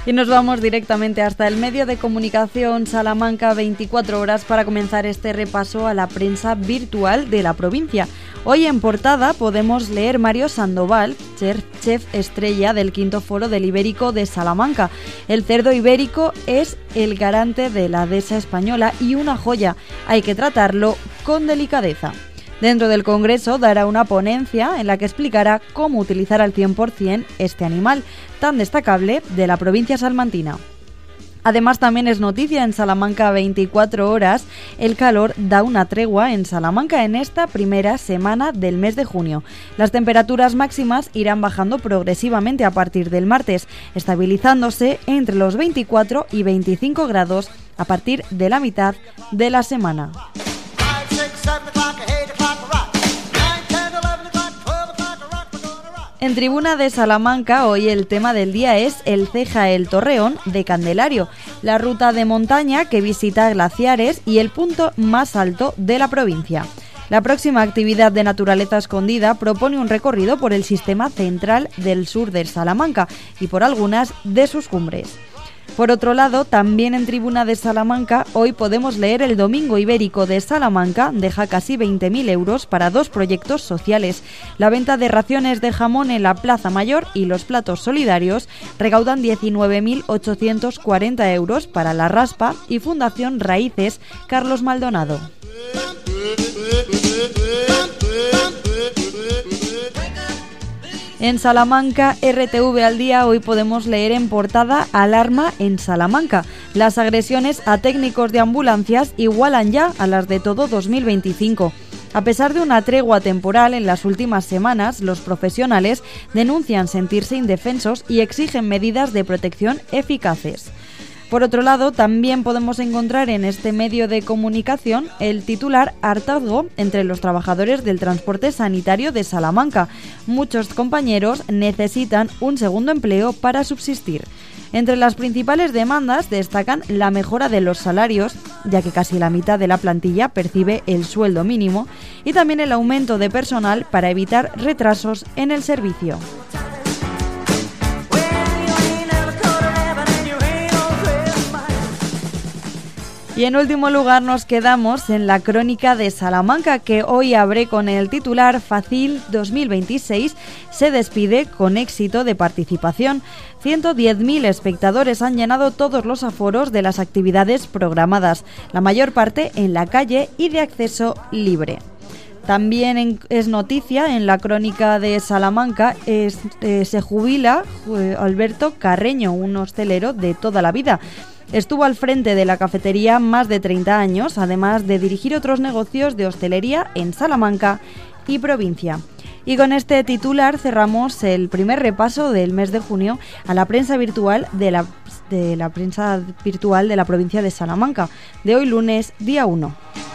Y nos vamos directamente hasta el medio de comunicación Salamanca 24 horas para comenzar este repaso a la prensa virtual de la provincia. Hoy en portada podemos leer Mario Sandoval, chef estrella del quinto foro del Ibérico de Salamanca. El cerdo ibérico es el garante de la dehesa española y una joya. Hay que tratarlo con delicadeza. Dentro del Congreso dará una ponencia en la que explicará cómo utilizar al 100% este animal tan destacable de la provincia salmantina. Además, también es noticia en Salamanca 24 horas, el calor da una tregua en Salamanca en esta primera semana del mes de junio. Las temperaturas máximas irán bajando progresivamente a partir del martes, estabilizándose entre los 24 y 25 grados a partir de la mitad de la semana. En Tribuna de Salamanca, hoy el tema del día es el Ceja El Torreón de Candelario, la ruta de montaña que visita glaciares y el punto más alto de la provincia. La próxima actividad de naturaleza escondida propone un recorrido por el sistema central del sur de Salamanca y por algunas de sus cumbres. Por otro lado, también en Tribuna de Salamanca, hoy podemos leer el Domingo Ibérico de Salamanca deja casi 20.000 euros para 2 proyectos sociales. La venta de raciones de jamón en la Plaza Mayor y los platos solidarios recaudan 19.840 euros para La Raspa y Fundación Raíces Carlos Maldonado. En Salamanca, RTV al día, hoy podemos leer en portada alarma en Salamanca. Las agresiones a técnicos de ambulancias igualan ya a las de todo 2025. A pesar de una tregua temporal en las últimas semanas, los profesionales denuncian sentirse indefensos y exigen medidas de protección eficaces. Por otro lado, también podemos encontrar en este medio de comunicación el titular hartazgo entre los trabajadores del transporte sanitario de Salamanca. Muchos compañeros necesitan un segundo empleo para subsistir. Entre las principales demandas destacan la mejora de los salarios, ya que casi la mitad de la plantilla percibe el sueldo mínimo, y también el aumento de personal para evitar retrasos en el servicio. Y en último lugar nos quedamos en la Crónica de Salamanca, que hoy abre con el titular Facil 2026 se despide con éxito de participación. 110.000 espectadores han llenado todos los aforos de las actividades programadas, la mayor parte en la calle y de acceso libre. También es noticia en la Crónica de Salamanca, se jubila Alberto Carreño, un hostelero de toda la vida. Estuvo al frente de la cafetería más de 30 años, además de dirigir otros negocios de hostelería en Salamanca y provincia. Y con este titular cerramos el primer repaso del mes de junio a la prensa virtual de la prensa virtual de la provincia de Salamanca, de hoy lunes, día 1.